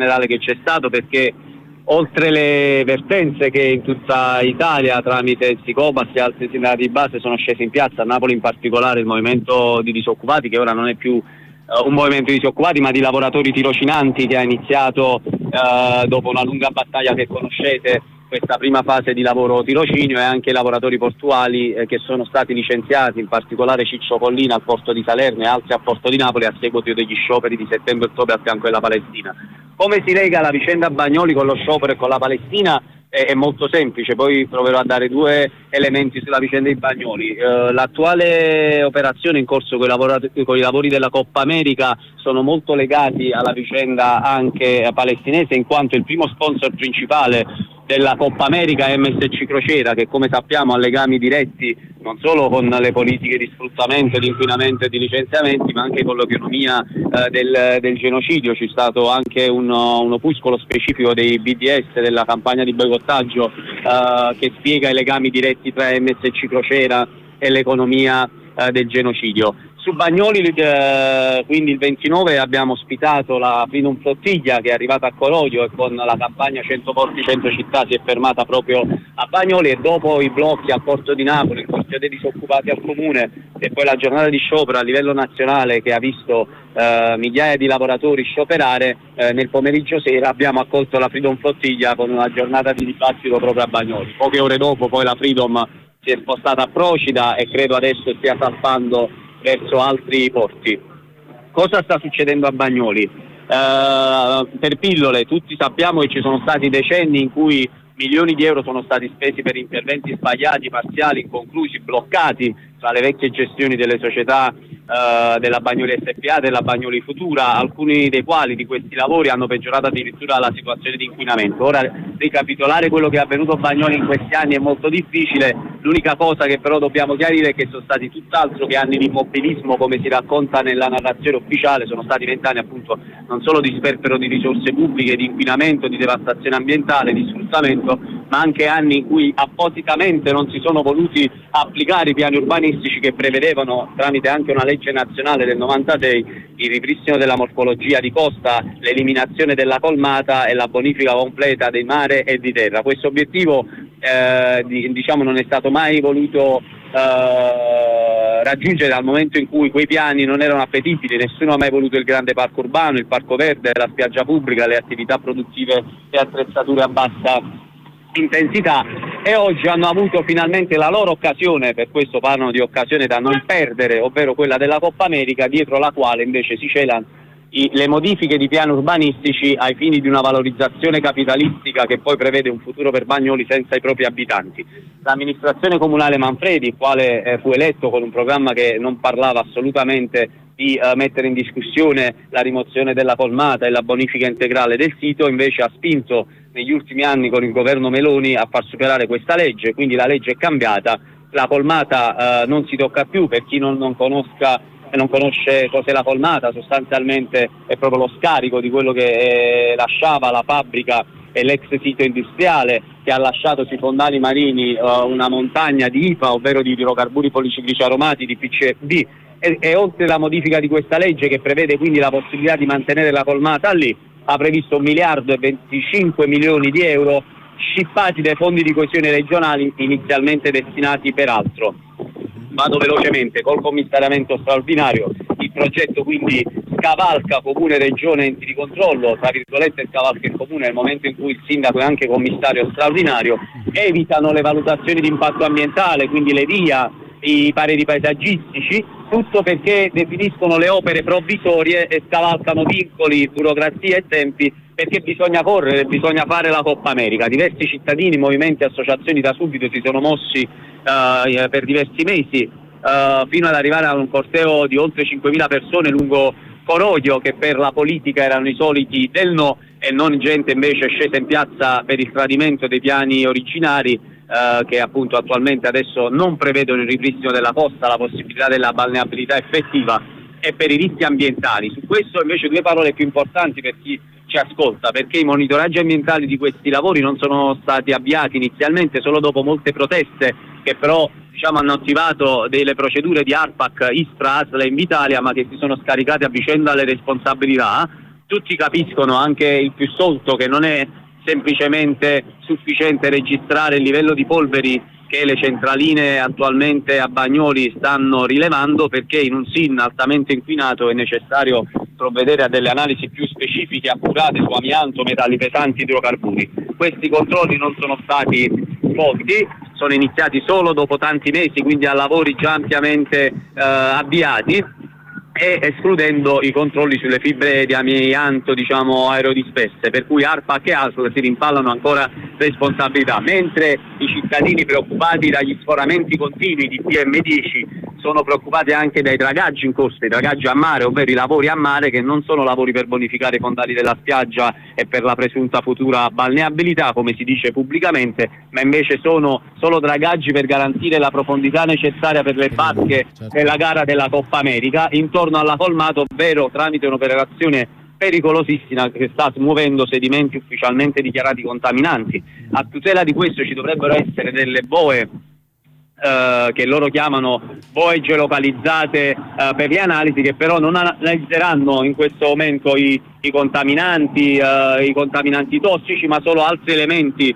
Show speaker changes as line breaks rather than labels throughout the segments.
generale che c'è stato, perché oltre le vertenze che in tutta Italia tramite il Sicobas e altri sindacati di base sono scesi in piazza, a Napoli in particolare il movimento di disoccupati, che ora non è più un movimento di disoccupati ma di lavoratori tirocinanti, che ha iniziato dopo una lunga battaglia che conoscete, questa prima fase di lavoro tirocinio, e anche i lavoratori portuali che sono stati licenziati, in particolare Ciccio Collina al porto di Salerno e altri al porto di Napoli a seguito degli scioperi di settembre e ottobre a fianco della Palestina. Come si lega la vicenda Bagnoli con lo sciopero e con la Palestina? È molto semplice, poi proverò a dare due elementi sulla vicenda di Bagnoli. L'attuale operazione in corso con i lavori della Coppa America sono molto legati alla vicenda anche palestinese, in quanto il primo sponsor principale della Coppa America è MSC Crociera, che come sappiamo ha legami diretti non solo con le politiche di sfruttamento, di inquinamento e di licenziamenti, ma anche con l'economia del genocidio. C'è stato anche un opuscolo specifico dei BDS, della campagna di boicottaggio, che spiega i legami diretti tra MSC Crociera e l'economia del genocidio. Su Bagnoli, quindi il 29 abbiamo ospitato la Freedom Flottiglia, che è arrivata a Coroglio e con la campagna 100 porti 100 città si è fermata proprio a Bagnoli, e dopo i blocchi al porto di Napoli, il corteo dei disoccupati al comune e poi la giornata di sciopero a livello nazionale che ha visto migliaia di lavoratori scioperare, nel pomeriggio sera abbiamo accolto la Freedom Flottiglia con una giornata di dibattito proprio a Bagnoli. Poche ore dopo poi la Freedom si è spostata a Procida e credo adesso stia salpando verso altri porti. Cosa sta succedendo a Bagnoli? Per pillole, tutti sappiamo che ci sono stati decenni in cui milioni di euro sono stati spesi per interventi sbagliati, parziali, inconclusi, bloccati tra le vecchie gestioni delle società della Bagnoli SPA e della Bagnoli Futura, alcuni dei quali di questi lavori hanno peggiorato addirittura la situazione di inquinamento. Ora ricapitolare quello che è avvenuto a Bagnoli in questi anni è molto difficile, l'unica cosa che però dobbiamo chiarire è che sono stati tutt'altro che anni di immobilismo, come si racconta nella narrazione ufficiale. Sono stati 20 anni appunto non solo di sperpero di risorse pubbliche, di inquinamento, di devastazione ambientale, di sfruttamento, ma anche anni in cui appositamente non si sono voluti applicare i piani urbanistici che prevedevano, tramite anche una legge nazionale del 96, il ripristino della morfologia di costa, l'eliminazione della colmata e la bonifica completa di mare e di terra. Questo obiettivo non è stato mai voluto raggiungere, dal momento in cui quei piani non erano appetibili. Nessuno ha mai voluto il grande parco urbano, il parco verde, la spiaggia pubblica, le attività produttive e attrezzature a bassa intensità, e oggi hanno avuto finalmente la loro occasione. Per questo parlano di occasione da non perdere, ovvero quella della Coppa America, dietro la quale invece si celano le modifiche di piani urbanistici ai fini di una valorizzazione capitalistica che poi prevede un futuro per Bagnoli senza i propri abitanti. L'amministrazione comunale Manfredi, il quale fu eletto con un programma che non parlava assolutamente di mettere in discussione la rimozione della colmata e la bonifica integrale del sito, invece ha spinto negli ultimi anni con il governo Meloni a far superare questa legge. Quindi la legge è cambiata, la colmata non si tocca più. Per chi non conosce cos'è la colmata, sostanzialmente è proprio lo scarico di quello che lasciava la fabbrica e l'ex sito industriale, che ha lasciato sui fondali marini una montagna di IPA, ovvero di idrocarburi policiclici aromati, di PCB, e oltre la modifica di questa legge, che prevede quindi la possibilità di mantenere la colmata lì, ha previsto 1 miliardo e 25 milioni di euro scippati dai fondi di coesione regionali inizialmente destinati per altro. Vado velocemente. Col commissariamento straordinario il progetto quindi scavalca comune, regione, enti di controllo, tra virgolette scavalca il comune nel momento in cui il sindaco è anche commissario straordinario, evitano le valutazioni di impatto ambientale, quindi le VIA, i pareri paesaggistici, tutto perché definiscono le opere provvisorie e scavalcano vincoli, burocrazia e tempi, perché bisogna correre, bisogna fare la Coppa America. Diversi cittadini, movimenti, associazioni da subito si sono mossi per diversi mesi, fino ad arrivare a un corteo di oltre 5.000 persone lungo Coroglio, che per la politica erano i soliti del no e non gente invece scesa in piazza per il tradimento dei piani originari, che appunto attualmente adesso non prevedono il ripristino della costa, la possibilità della balneabilità effettiva, e per i rischi ambientali. Su questo invece due parole più importanti per chi ci ascolta, perché i monitoraggi ambientali di questi lavori non sono stati avviati inizialmente, solo dopo molte proteste che però hanno attivato delle procedure di ARPAC, ISPRA, ASL e Invitalia, ma che si sono scaricate a vicenda le responsabilità. tutti capiscono, anche il più solto, che non è semplicemente sufficiente registrare il livello di polveri che le centraline attualmente a Bagnoli stanno rilevando, perché in un SIN altamente inquinato è necessario provvedere a delle analisi più specifiche, accurate su amianto, metalli pesanti, idrocarburi. Questi controlli non sono stati svolti, sono iniziati solo dopo tanti mesi, quindi a lavori già ampiamente avviati, e escludendo i controlli sulle fibre di amianto, diciamo, aerodispesse, per cui ARPAC e ASL si rimpallano ancora responsabilità, mentre i cittadini preoccupati dagli sforamenti continui di PM10 sono preoccupati anche dai dragaggi in corso, i dragaggi a mare, ovvero i lavori a mare, che non sono lavori per bonificare i fondali della spiaggia e per la presunta futura balneabilità, come si dice pubblicamente, ma invece sono solo dragaggi per garantire la profondità necessaria per le barche della gara della Coppa America intorno alla colmata, ovvero tramite un'operazione pericolosissima che sta smuovendo sedimenti ufficialmente dichiarati contaminanti. A tutela di questo ci dovrebbero essere delle boe che loro chiamano boe geolocalizzate per le analisi, che però non analizzeranno in questo momento i contaminanti tossici, ma solo altri elementi,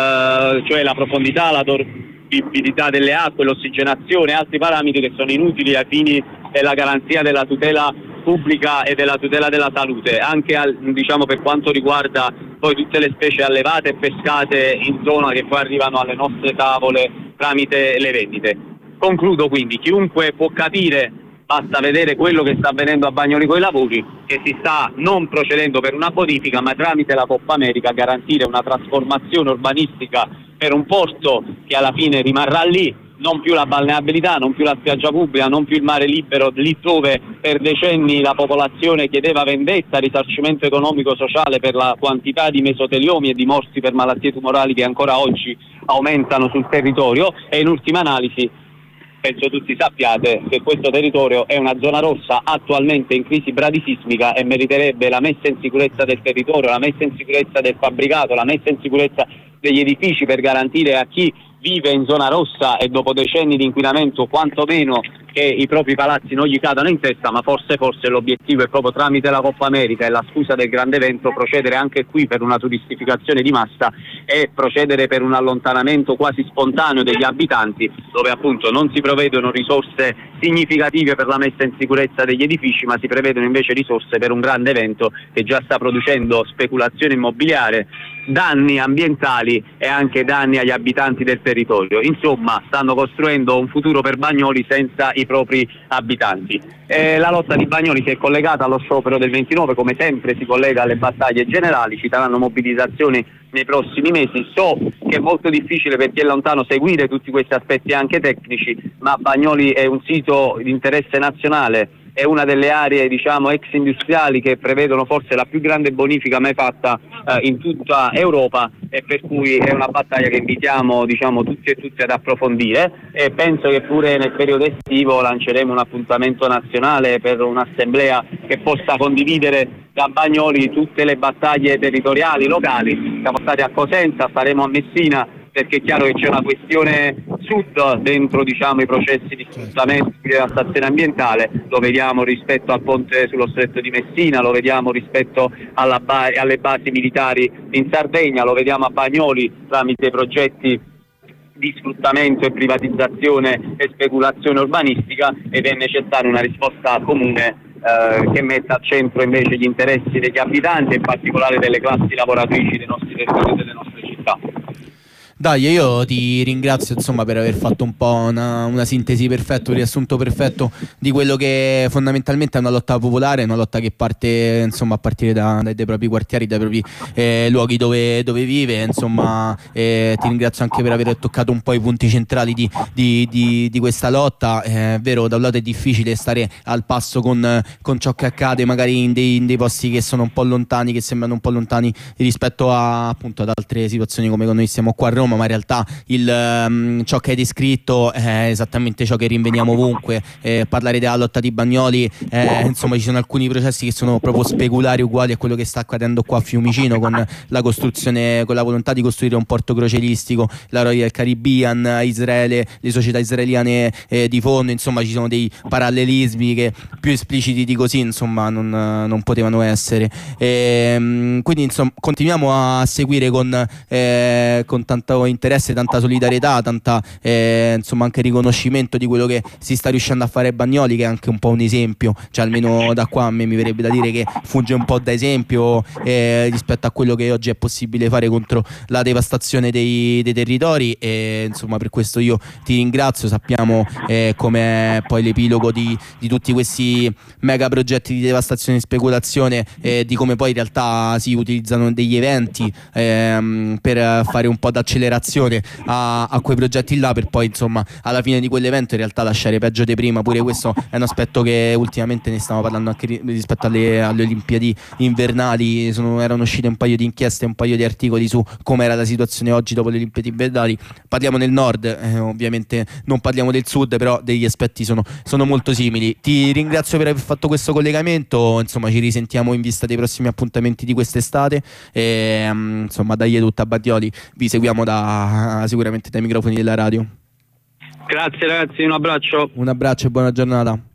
cioè la profondità, la torbibilità delle acque, l'ossigenazione, altri parametri che sono inutili ai fini della garanzia della tutela pubblica e della tutela della salute, anche diciamo per quanto riguarda poi tutte le specie allevate e pescate in zona che poi arrivano alle nostre tavole tramite le vendite. Concludo quindi: chiunque può capire, basta vedere quello che sta avvenendo a Bagnoli con i lavori, che si sta non procedendo per una bonifica, ma tramite la Coppa America garantire una trasformazione urbanistica per un porto che alla fine rimarrà lì, non più la balneabilità, non più la spiaggia pubblica, non più il mare libero, lì dove per decenni la popolazione chiedeva vendetta, risarcimento economico-sociale per la quantità di mesoteliomi e di morti per malattie tumorali che ancora oggi aumentano sul territorio. E in ultima analisi penso tutti sappiate che questo territorio è una zona rossa attualmente in crisi bradisismica e meriterebbe la messa in sicurezza del territorio, la messa in sicurezza del fabbricato, la messa in sicurezza degli edifici, per garantire a chi vive in zona rossa e dopo decenni di inquinamento quantomeno che i propri palazzi non gli cadano in testa. Ma forse l'obiettivo è proprio, tramite la Coppa America e la scusa del grande evento, procedere anche qui per una turistificazione di massa e procedere per un allontanamento quasi spontaneo degli abitanti, dove appunto non si prevedono risorse significative per la messa in sicurezza degli edifici, ma si prevedono invece risorse per un grande evento che già sta producendo speculazione immobiliare, danni ambientali e anche danni agli abitanti del territorio. Insomma, stanno costruendo un futuro per Bagnoli senza i propri abitanti. La lotta di Bagnoli si è collegata allo sciopero del 29, come sempre si collega alle battaglie generali, ci saranno mobilizzazioni nei prossimi mesi. So che è molto difficile per chi è lontano seguire tutti questi aspetti anche tecnici, ma Bagnoli è un sito di interesse nazionale, è una delle aree, diciamo, ex industriali che prevedono forse la più grande bonifica mai fatta in tutta Europa, e per cui è una battaglia che invitiamo, diciamo, tutti e tutte ad approfondire, e penso che pure nel periodo estivo lanceremo un appuntamento nazionale per un'assemblea che possa condividere da Bagnoli tutte le battaglie territoriali, locali. Siamo stati a Cosenza, staremo a Messina, perché è chiaro che c'è una questione sud dentro, diciamo, i processi di sfruttamento di devastazione ambientale. Lo vediamo rispetto al ponte sullo stretto di Messina, lo vediamo rispetto alle basi militari in Sardegna, lo vediamo a Bagnoli tramite progetti di sfruttamento e privatizzazione e speculazione urbanistica, ed è necessaria una risposta comune che metta al centro invece gli interessi degli abitanti, in particolare delle classi lavoratrici dei nostri territori e delle nostre città.
Dai, io ti ringrazio, insomma, per aver fatto un po' una sintesi perfetta, un riassunto perfetto di quello che fondamentalmente è una lotta popolare, una lotta che parte, insomma, a partire dai propri quartieri, dai propri luoghi dove vive, insomma. Ti ringrazio anche per aver toccato un po' i punti centrali di questa lotta. È vero, da un lato è difficile stare al passo con ciò che accade magari in dei posti che sono un po' lontani, che sembrano un po' lontani rispetto appunto ad altre situazioni come noi siamo qua a Roma, Roma, ma in realtà ciò che hai descritto è esattamente ciò che rinveniamo ovunque. Parlare della lotta di Bagnoli, insomma ci sono alcuni processi che sono proprio speculari, uguali a quello che sta accadendo qua a Fiumicino, con la costruzione, con la volontà di costruire un porto croceristico, la Royal Caribbean, Israele, le società israeliane di fondo. Insomma ci sono dei parallelismi che più espliciti di così insomma non potevano essere. Quindi insomma continuiamo a seguire con tanto interesse, tanta solidarietà, tanta insomma anche riconoscimento di quello che si sta riuscendo a fare Bagnoli, che è anche un po' un esempio, cioè almeno da qua a me mi verrebbe da dire che funge un po' da esempio rispetto a quello che oggi è possibile fare contro la devastazione dei territori. E insomma per questo io ti ringrazio. Sappiamo come poi l'epilogo di tutti questi mega progetti di devastazione e speculazione, di come poi in realtà si utilizzano degli eventi per fare un po' d'accelerazione a quei progetti là, per poi insomma alla fine di quell'evento in realtà lasciare peggio di prima. Pure questo è un aspetto che ultimamente ne stiamo parlando anche rispetto alle Olimpiadi invernali. Erano uscite un paio di inchieste, un paio di articoli su come era la situazione oggi dopo le Olimpiadi invernali. Parliamo del nord, ovviamente non parliamo del sud, però degli aspetti sono molto simili. Ti ringrazio per aver fatto questo collegamento, insomma ci risentiamo in vista dei prossimi appuntamenti di quest'estate e insomma dai tutta Bagnoli, vi seguiamo sicuramente dai microfoni della radio.
Grazie ragazzi, un abbraccio
e buona giornata.